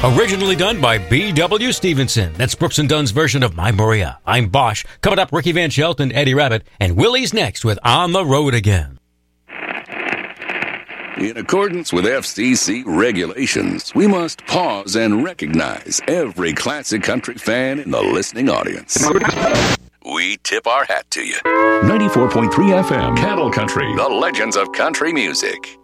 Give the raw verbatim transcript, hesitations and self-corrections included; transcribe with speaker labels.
Speaker 1: Originally done by B W Stevenson. That's Brooks and Dunn's version of My Maria. I'm Bosch. Coming up, Ricky Van Shelton, Eddie Rabbit, and Willie's next with On the Road Again.
Speaker 2: In accordance with F C C regulations, we must pause and recognize every classic country fan in the listening audience. We tip our hat to you. ninety-four point three F M, Cattle Country, the legends of country music.